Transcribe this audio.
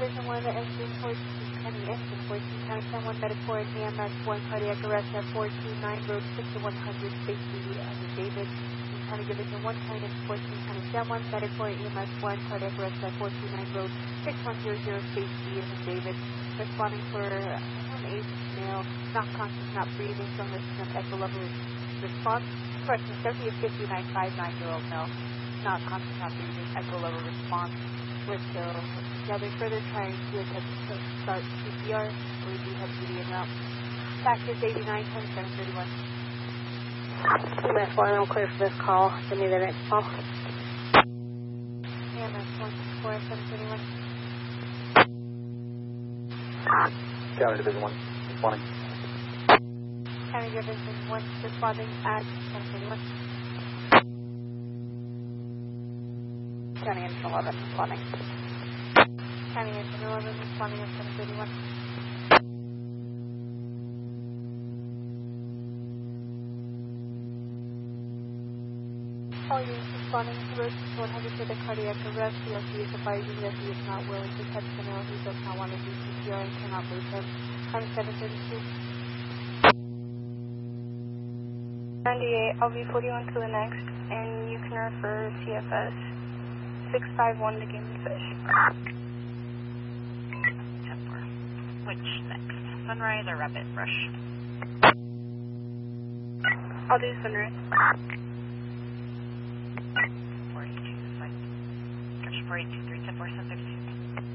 Division 1, engine 14, engine 14, times 1, medical and EMS 1, cardiac arrest at 429 road 6 to 100, safety under David. County Division 1, County 14, times 1, medical and EMS 1, cardiac arrest at 429 road 6100, safety under David. Responding for an aged male, not conscious, not breathing, from the system, echo level response. Correction, 5959-year-old male, not conscious, not breathing, echo level response. We're still gathering further, trying to attempt to start CPR. We do have duty en route. Factors 89, 731. EMS 1, I'm clear for this call. Send me the next call. EMS 164, 731. County Division 1, responding. County Division 1, responding at 731. County Engine 11, responding. County Engine 11, responding at 731. All units responding to road 100 for the cardiac arrest. CLC is advising that he is not willing to touch the male. He does not want to do CPR and cannot move him. Time 732. 98, I'll be 41 to the next, and you can refer CFS 651 to Game and Fish. 10-4. Which next? Sunrise or Rapid Rush? I'll do Sunrise. 42, 42, 3, 10-4, 736.